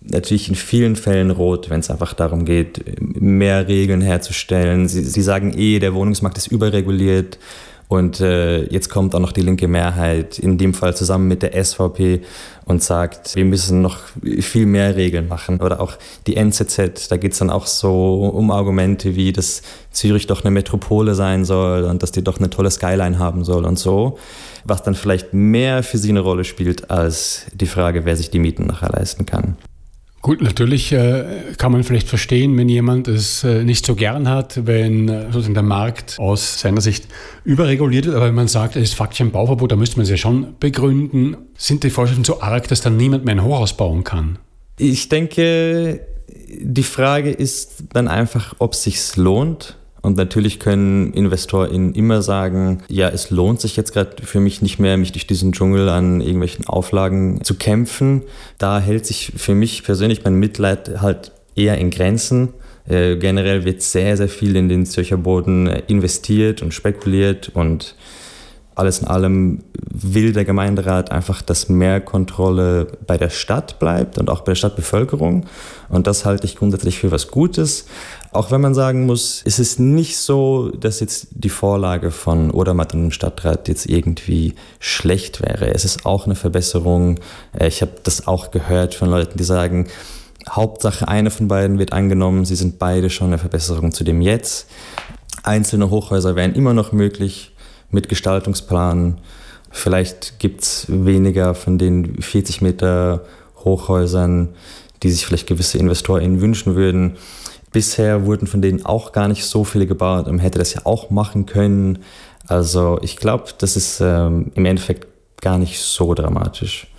natürlich in vielen Fällen rot, wenn es einfach darum geht, mehr Regeln herzustellen. Sie sagen der Wohnungsmarkt ist überreguliert. Und jetzt kommt auch noch die linke Mehrheit, in dem Fall zusammen mit der SVP, und sagt, wir müssen noch viel mehr Regeln machen. Oder auch die NZZ, da geht es dann auch so um Argumente wie, dass Zürich doch eine Metropole sein soll und dass die doch eine tolle Skyline haben soll und so. Was dann vielleicht mehr für sie eine Rolle spielt, als die Frage, wer sich die Mieten nachher leisten kann. Gut, natürlich kann man vielleicht verstehen, wenn jemand es nicht so gern hat, wenn sozusagen der Markt aus seiner Sicht überreguliert wird. Aber wenn man sagt, es ist faktisch ein Bauverbot, da müsste man es ja schon begründen. Sind die Vorschriften so arg, dass dann niemand mehr ein Hochhaus bauen kann? Ich denke, die Frage ist dann einfach, ob es sich lohnt. Und natürlich können InvestorInnen immer sagen, ja, es lohnt sich jetzt gerade für mich nicht mehr, mich durch diesen Dschungel an irgendwelchen Auflagen zu kämpfen. Da hält sich für mich persönlich mein Mitleid halt eher in Grenzen. Generell wird sehr, sehr viel in den Zürcher Boden investiert und spekuliert, und alles in allem will der Gemeinderat einfach, dass mehr Kontrolle bei der Stadt bleibt und auch bei der Stadtbevölkerung. Und das halte ich grundsätzlich für was Gutes. Auch wenn man sagen muss, es ist nicht so, dass jetzt die Vorlage von Odermatt und dem Stadtrat jetzt irgendwie schlecht wäre. Es ist auch eine Verbesserung. Ich habe das auch gehört von Leuten, die sagen, Hauptsache eine von beiden wird angenommen. Sie sind beide schon eine Verbesserung zu dem jetzt. Einzelne Hochhäuser wären immer noch möglich mit Gestaltungsplan. Vielleicht gibt es weniger von den 40 Meter Hochhäusern, die sich vielleicht gewisse InvestorInnen wünschen würden. Bisher wurden von denen auch gar nicht so viele gebaut. Man hätte das ja auch machen können. Also ich glaube, das ist im Endeffekt gar nicht so dramatisch.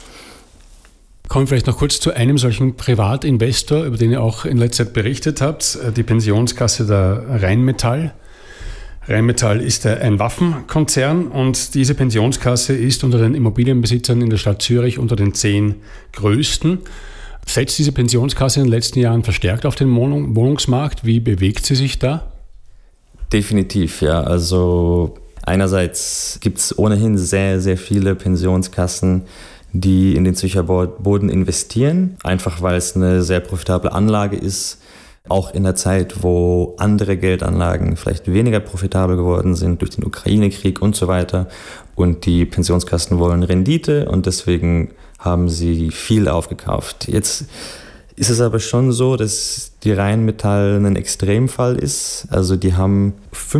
Kommen wir vielleicht noch kurz zu einem solchen Privatinvestor, über den ihr auch in letzter Zeit berichtet habt, die Pensionskasse der Rheinmetall. Rheinmetall ist ein Waffenkonzern, und diese Pensionskasse ist unter den Immobilienbesitzern in der Stadt Zürich unter den 10 größten. Setzt diese Pensionskasse in den letzten Jahren verstärkt auf den Wohnungsmarkt? Wie bewegt sie sich da? Definitiv, ja. Also einerseits gibt es ohnehin sehr, sehr viele Pensionskassen, die in den Zürcher Boden investieren, einfach weil es eine sehr profitable Anlage ist. Auch in der Zeit, wo andere Geldanlagen vielleicht weniger profitabel geworden sind durch den Ukraine-Krieg und so weiter. Und die Pensionskassen wollen Rendite, und deswegen haben sie viel aufgekauft. Jetzt ist es aber schon so, dass die Rheinmetall ein Extremfall ist. Also die haben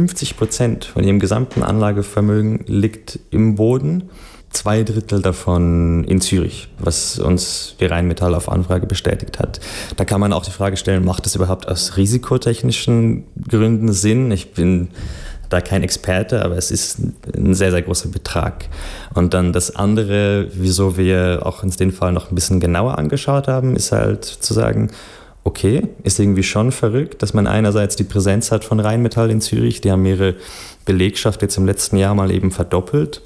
50% von ihrem gesamten Anlagevermögen liegt im Boden. 2/3 davon in Zürich, was uns die Rheinmetall auf Anfrage bestätigt hat. Da kann man auch die Frage stellen, macht das überhaupt aus risikotechnischen Gründen Sinn? Ich bin da kein Experte, aber es ist ein sehr, sehr großer Betrag. Und dann das andere, wieso wir auch uns den Fall noch ein bisschen genauer angeschaut haben, ist halt zu sagen, okay, ist irgendwie schon verrückt, dass man einerseits die Präsenz hat von Rheinmetall in Zürich, die haben ihre Belegschaft jetzt im letzten Jahr mal eben verdoppelt.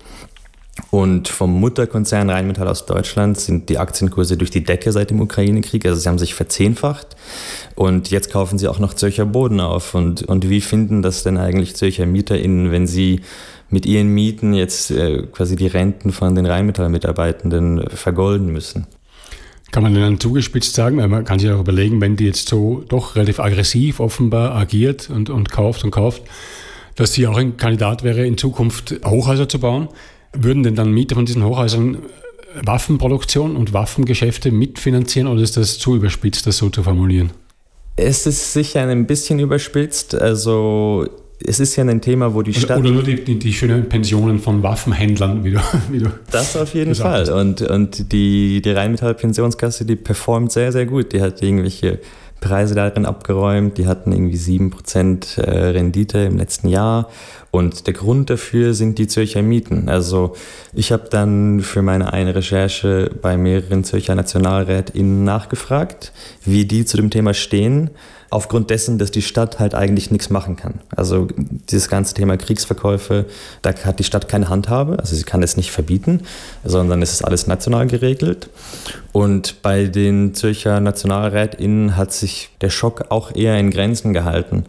Und vom Mutterkonzern Rheinmetall aus Deutschland sind die Aktienkurse durch die Decke seit dem Ukraine-Krieg. Also sie haben sich verzehnfacht. Und jetzt kaufen sie auch noch Zürcher Boden auf. Und wie finden das denn eigentlich Zürcher MieterInnen, wenn sie mit ihren Mieten jetzt quasi die Renten von den Rheinmetall-Mitarbeitenden vergolden müssen? Kann man denn dann zugespitzt sagen, weil man kann sich auch überlegen, wenn die jetzt so doch relativ aggressiv offenbar agiert und kauft, dass sie auch ein Kandidat wäre, in Zukunft Hochhäuser zu bauen. Würden denn dann Mieter von diesen Hochhäusern Waffenproduktion und Waffengeschäfte mitfinanzieren, oder ist das zu überspitzt, das so zu formulieren? Es ist sicher ein bisschen überspitzt. Also es ist ja ein Thema, wo die Stadt... Oder nur die schönen Pensionen von Waffenhändlern, wie du das auf jeden Fall. Und die Rheinmetall-Pensionskasse, die performt sehr, sehr gut. Die hat irgendwelche Preise darin abgeräumt. Die hatten irgendwie 7% Rendite im letzten Jahr. Und der Grund dafür sind die Zürcher Mieten. Also ich habe dann für meine eine Recherche bei mehreren Zürcher NationalrätInnen nachgefragt, wie die zu dem Thema stehen, aufgrund dessen, dass die Stadt halt eigentlich nichts machen kann. Also dieses ganze Thema Kriegsverkäufe, da hat die Stadt keine Handhabe, also sie kann es nicht verbieten, sondern es ist alles national geregelt. Und bei den Zürcher NationalrätInnen hat sich der Schock auch eher in Grenzen gehalten.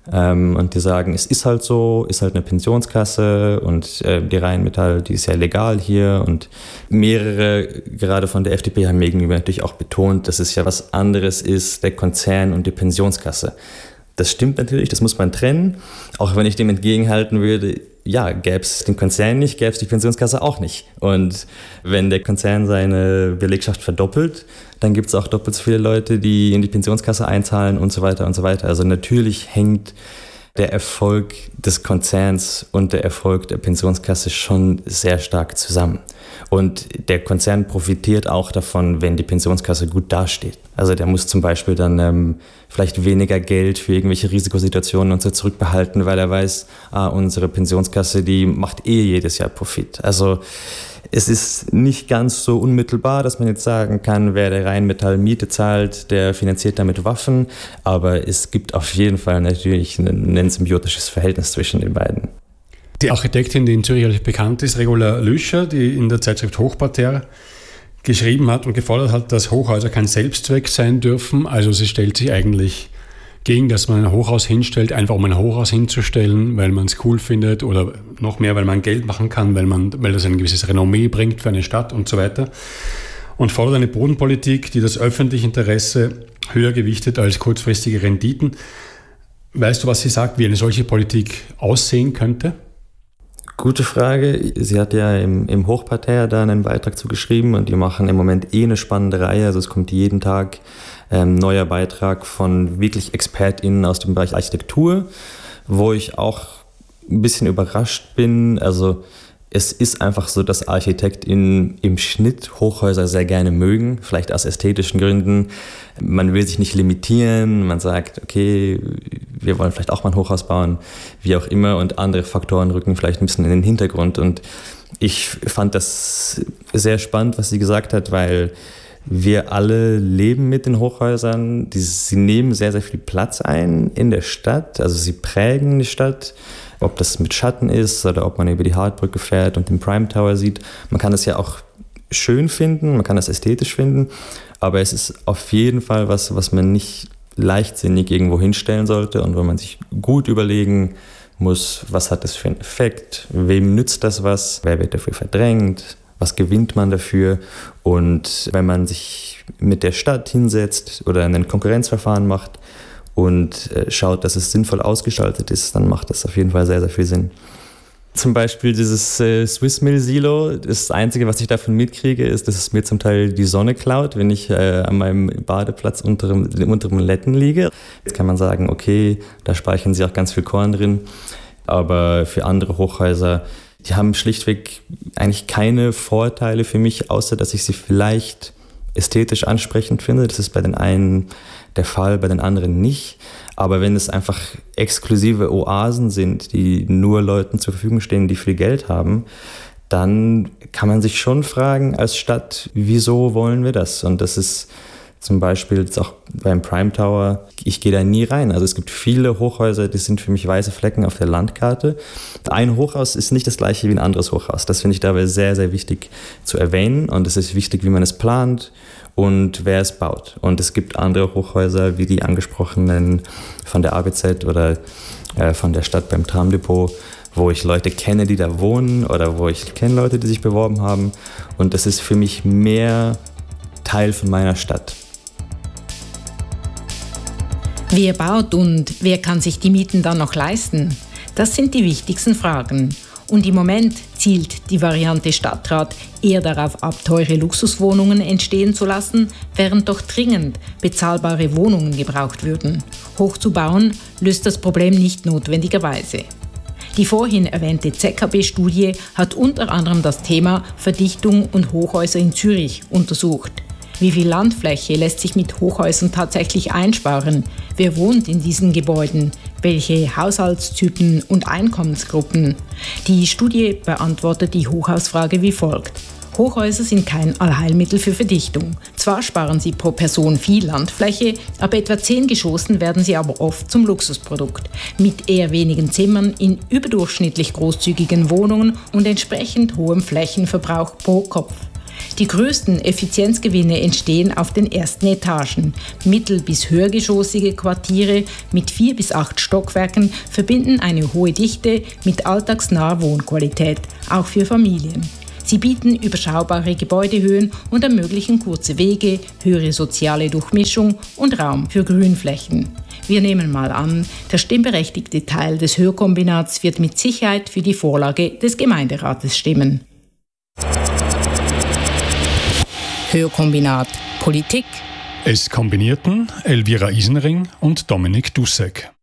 Und die sagen, es ist halt so, ist halt eine Pensionskasse und die Rheinmetall, die ist ja legal hier. Und mehrere, gerade von der FDP, haben mir gegenüber natürlich auch betont, dass es ja was anderes ist, der Konzern und die Pensionskasse. Das stimmt natürlich, das muss man trennen. Auch wenn ich dem entgegenhalten würde, ja, gäbe es den Konzern nicht, gäbe es die Pensionskasse auch nicht. Und wenn der Konzern seine Belegschaft verdoppelt, dann gibt es auch doppelt so viele Leute, die in die Pensionskasse einzahlen und so weiter und so weiter. Also natürlich hängt der Erfolg des Konzerns und der Erfolg der Pensionskasse schon sehr stark zusammen. Und der Konzern profitiert auch davon, wenn die Pensionskasse gut dasteht. Also der muss zum Beispiel dann vielleicht weniger Geld für irgendwelche Risikosituationen und so zurückbehalten, weil er weiß, unsere Pensionskasse, die macht jedes Jahr Profit. Also es ist nicht ganz so unmittelbar, dass man jetzt sagen kann, wer der Rheinmetall Miete zahlt, der finanziert damit Waffen. Aber es gibt auf jeden Fall natürlich ein symbiotisches Verhältnis zwischen den beiden. Die Architektin, die in Zürich relativ bekannt ist, Regula Lüscher, die in der Zeitschrift Hochparterre geschrieben hat und gefordert hat, dass Hochhäuser kein Selbstzweck sein dürfen. Also sie stellt sich eigentlich gegen, dass man ein Hochhaus hinstellt, einfach um ein Hochhaus hinzustellen, weil man es cool findet oder noch mehr, weil man Geld machen kann, weil das ein gewisses Renommee bringt für eine Stadt und so weiter. Und fordert eine Bodenpolitik, die das öffentliche Interesse höher gewichtet als kurzfristige Renditen. Weißt du, was sie sagt, wie eine solche Politik aussehen könnte? Gute Frage. Sie hat ja im Hochparterre da einen Beitrag zu geschrieben und die machen im Moment eine spannende Reihe. Also es kommt jeden Tag neuer Beitrag von wirklich ExpertInnen aus dem Bereich Architektur, wo ich auch ein bisschen überrascht bin. Also es ist einfach so, dass ArchitektInnen im Schnitt Hochhäuser sehr gerne mögen, vielleicht aus ästhetischen Gründen. Man will sich nicht limitieren, man sagt, okay, wir wollen vielleicht auch mal ein Hochhaus bauen, wie auch immer, und andere Faktoren rücken vielleicht ein bisschen in den Hintergrund. Und ich fand das sehr spannend, was sie gesagt hat, weil wir alle leben mit den Hochhäusern. Sie nehmen sehr, sehr viel Platz ein in der Stadt, also sie prägen die Stadt. Ob das mit Schatten ist oder ob man über die Hartbrücke fährt und den Prime Tower sieht. Man kann das ja auch schön finden, man kann das ästhetisch finden, aber es ist auf jeden Fall was man nicht leichtsinnig irgendwo hinstellen sollte und wo man sich gut überlegen muss, was hat das für einen Effekt, wem nützt das was, wer wird dafür verdrängt, was gewinnt man dafür. Und wenn man sich mit der Stadt hinsetzt oder ein Konkurrenzverfahren macht, und schaut, dass es sinnvoll ausgestaltet ist, dann macht das auf jeden Fall sehr, sehr viel Sinn. Zum Beispiel dieses Swiss Mill Silo, das Einzige, was ich davon mitkriege, ist, dass es mir zum Teil die Sonne klaut, wenn ich an meinem Badeplatz unter dem Letten liege. Jetzt kann man sagen, okay, da speichern sie auch ganz viel Korn drin, aber für andere Hochhäuser, die haben schlichtweg eigentlich keine Vorteile für mich, außer dass ich sie vielleicht ästhetisch ansprechend finde. Das ist bei den einen der Fall, bei den anderen nicht. Aber wenn es einfach exklusive Oasen sind, die nur Leuten zur Verfügung stehen, die viel Geld haben, dann kann man sich schon fragen als Stadt, wieso wollen wir das? Und das ist zum Beispiel jetzt auch beim Prime Tower, ich gehe da nie rein. Also es gibt viele Hochhäuser, die sind für mich weiße Flecken auf der Landkarte. Ein Hochhaus ist nicht das gleiche wie ein anderes Hochhaus. Das finde ich dabei sehr, sehr wichtig zu erwähnen. Und es ist wichtig, wie man es plant und wer es baut. Und es gibt andere Hochhäuser, wie die angesprochenen von der ABZ oder von der Stadt beim Tramdepot, wo ich Leute kenne, die da wohnen oder wo ich kenne Leute, die sich beworben haben. Und das ist für mich mehr Teil von meiner Stadt. Wer baut und wer kann sich die Mieten dann noch leisten? Das sind die wichtigsten Fragen. Und im Moment zielt die Variante Stadtrat eher darauf ab, teure Luxuswohnungen entstehen zu lassen, während doch dringend bezahlbare Wohnungen gebraucht würden. Hoch zu bauen löst das Problem nicht notwendigerweise. Die vorhin erwähnte ZKB-Studie hat unter anderem das Thema Verdichtung und Hochhäuser in Zürich untersucht. Wie viel Landfläche lässt sich mit Hochhäusern tatsächlich einsparen? Wer wohnt in diesen Gebäuden? Welche Haushaltstypen und Einkommensgruppen? Die Studie beantwortet die Hochhausfrage wie folgt. Hochhäuser sind kein Allheilmittel für Verdichtung. Zwar sparen sie pro Person viel Landfläche, ab etwa 10 Geschossen werden sie aber oft zum Luxusprodukt. Mit eher wenigen Zimmern in überdurchschnittlich großzügigen Wohnungen und entsprechend hohem Flächenverbrauch pro Kopf. Die größten Effizienzgewinne entstehen auf den ersten Etagen. Mittel- bis höhergeschossige Quartiere mit 4 bis 8 Stockwerken verbinden eine hohe Dichte mit alltagsnaher Wohnqualität, auch für Familien. Sie bieten überschaubare Gebäudehöhen und ermöglichen kurze Wege, höhere soziale Durchmischung und Raum für Grünflächen. Wir nehmen mal an, der stimmberechtigte Teil des Hörkombinats wird mit Sicherheit für die Vorlage des Gemeinderates stimmen. Hörkombinat Politik. Es kombinierten Elvira Isenring und Dominik Dussek.